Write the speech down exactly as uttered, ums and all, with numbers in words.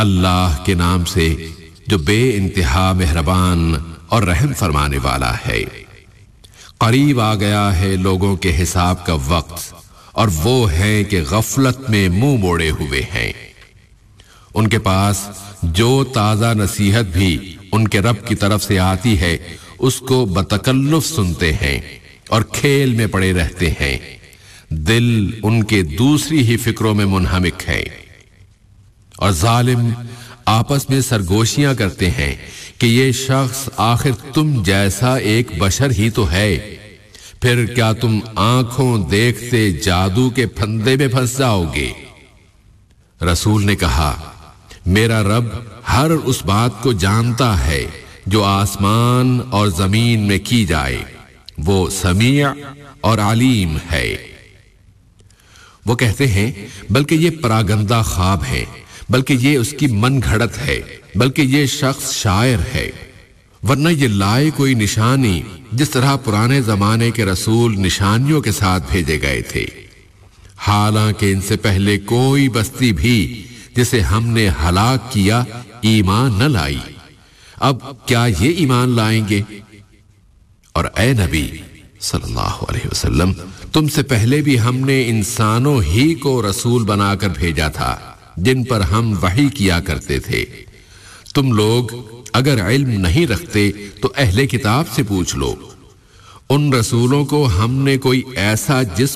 اللہ کے نام سے جو بے انتہا مہربان اور رحم فرمانے والا ہے۔ قریب آ گیا ہے لوگوں کے حساب کا وقت، اور وہ ہیں کہ غفلت میں منہ موڑے ہوئے ہیں۔ ان کے پاس جو تازہ نصیحت بھی ان کے رب کی طرف سے آتی ہے اس کو بتکلف سنتے ہیں اور کھیل میں پڑے رہتے ہیں۔ دل ان کے دوسری ہی فکروں میں منہمک ہے، اور ظالم آپس میں سرگوشیاں کرتے ہیں کہ یہ شخص آخر تم جیسا ایک بشر ہی تو ہے، پھر کیا تم آنکھوں دیکھتے جادو کے پھندے میں پھنس جاؤ گے؟ رسول نے کہا، میرا رب ہر اس بات کو جانتا ہے جو آسمان اور زمین میں کی جائے، وہ سمیع اور علیم ہے۔ وہ کہتے ہیں بلکہ یہ پراگندہ خواب ہے، بلکہ یہ اس کی من گھڑت ہے، بلکہ یہ شخص شاعر ہے، ورنہ یہ لائے کوئی نشانی جس طرح پرانے زمانے کے رسول نشانیوں کے ساتھ بھیجے گئے تھے، حالانکہ ان سے پہلے کوئی بستی بھی جسے ہم نے ہلاک کیا ایمان نہ لائی۔ اب کیا یہ ایمان لائیں گے؟ اور اے نبی صلی اللہ علیہ وسلم، تم سے پہلے بھی ہم نے انسانوں ہی کو رسول بنا کر بھیجا تھا جن پر ہم وحی کیا کرتے تھے۔ تم لوگ اگر علم نہیں رکھتے تو اہل کتاب سے پوچھ لو، ان رسولوں کو ہم نے کوئی ایسا جسم